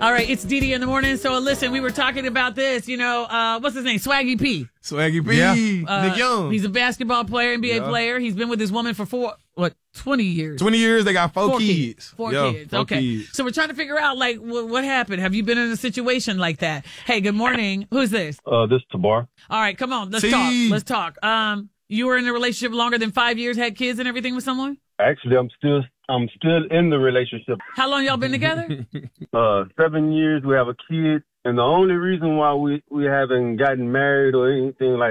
All right, it's Didi in the morning. So listen, we were talking about this. What's his name? Swaggy P. Swaggy P. Nick Young. He's a basketball player, NBA player. He's been with his woman for 20 years? 20 years. They got four kids. Four kids. Okay. Kids. So we're trying to figure out, what happened? Have you been in a situation like that? Hey, good morning. Who's this? This is Tabar. All right, come on. Let's talk. You were in a relationship longer than 5 years, had kids and everything with someone? Actually, I'm still in the relationship. How long y'all been together? 7 years. We have a kid. And the only reason why we haven't gotten married or anything like